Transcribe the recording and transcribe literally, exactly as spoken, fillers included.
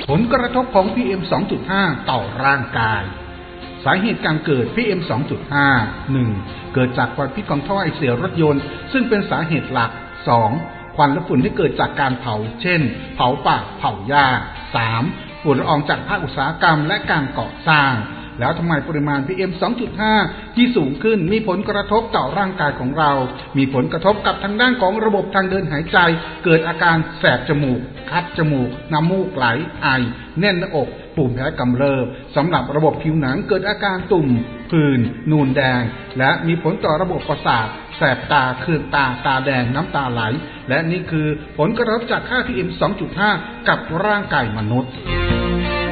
ผลกระทบของ พี เอ็ม สองจุดห้า ต่อร่างกายสาเหตุการเกิด พี เอ็ม สองจุดห้า หนึ่ง เกิดจากควันพิษของท่อไอเสียรถยนต์ซึ่งเป็นสาเหตุหลัก สอง ควันและฝุ่นที่เกิดจากการเผาเช่นเผาป่าเผาหญ้า สาม ฝุ่นละอองจากภาคอุตสาหกรรมและการก่อสร้างแล้วทำไมปริมาณ พี เอ็ม สองจุดห้า ที่สูงขึ้นมีผลกระทบต่อร่างกายของเรามีผลกระทบกับทางด้านของระบบทางเดินหายใจเกิดอาการแสบจมูกคัดจมูกน้ำมูกไหลไอแน่นหน้าอกปุ่มแพ้กำเริบสำหรับระบบผิวหนังเกิดอาการตุ่มผื่นนูนแดงและมีผลต่อระบบประสาทแสบตาเคืองตาตาแดงน้ำตาไหลและนี่คือผลกระทบจากค่า พี เอ็ม สองจุดห้า กับร่างกายมนุษย์